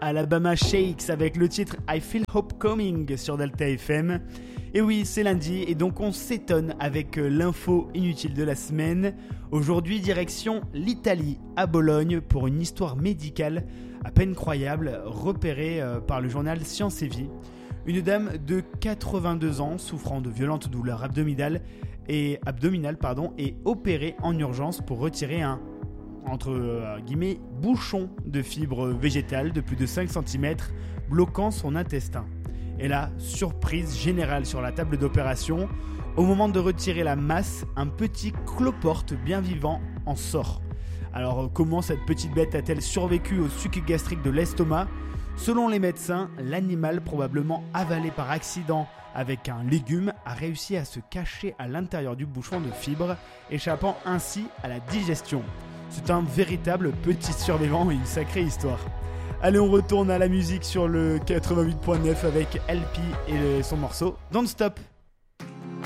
Alabama Shakes avec le titre I Feel Hope Coming sur Delta FM. Et oui, c'est lundi et donc on s'étonne avec l'info inutile de la semaine. Aujourd'hui, direction l'Italie, à Bologne, pour une histoire médicale à peine croyable repérée par le journal Science et Vie. Une dame de 82 ans souffrant de violentes douleurs abdominales est opérée en urgence pour retirer un bouchon de fibres végétales de plus de 5 cm bloquant son intestin. Et là, surprise générale sur la table d'opération, au moment de retirer la masse, un petit cloporte bien vivant en sort. Alors comment cette petite bête a-t-elle survécu au suc gastrique de l'estomac ? Selon les médecins, l'animal probablement avalé par accident avec un légume a réussi à se cacher à l'intérieur du bouchon de fibres, échappant ainsi à la digestion. C'est un véritable petit survivant et une sacrée histoire. Allez, on retourne à la musique sur le 88.9 avec LP et son morceau Don't Stop.